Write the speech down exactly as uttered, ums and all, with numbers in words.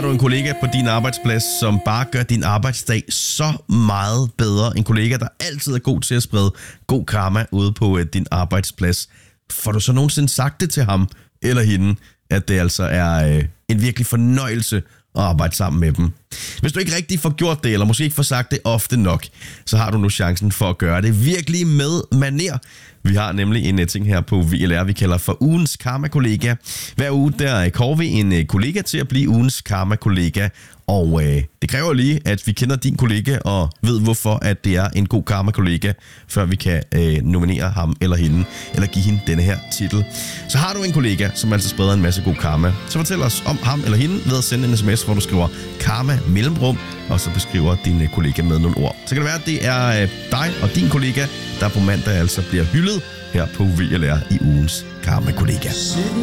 du en kollega på din arbejdsplads, som bare gør din arbejdsdag så meget bedre? En kollega, der altid er god til at sprede god karma ude på uh, din arbejdsplads. Får du så nogensinde sagt det til ham eller hende, at det altså er uh, en virkelig fornøjelse at arbejde sammen med dem? Hvis du ikke rigtig får gjort det, eller måske ikke får sagt det ofte nok, så har du nu chancen for at gøre det virkelig med maner. Vi har nemlig en ting her på V L R, vi kalder for ugens karma-kollega. Hver uge der kårer vi en kollega til at blive ugens karma-kollega. Og øh, det kræver lige, at vi kender din kollega og ved, hvorfor at det er en god karma-kollega, før vi kan øh, nominere ham eller hende, eller give hende denne her titel. Så har du en kollega, som altså spreder en masse god karma, så fortæl os om ham eller hende ved at sende en sms, hvor du skriver karma mellemrum, og så beskriver din kollega med nogle ord. Så kan det være, at det er øh, dig og din kollega, der på mandag altså bliver hyldet her på V L R i ugens karma-kollega.